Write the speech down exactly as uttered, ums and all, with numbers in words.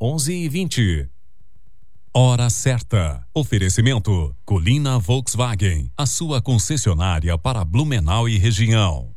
onze e vinte. Hora certa. Oferecimento Colina Volkswagen, a sua concessionária para Blumenau e região.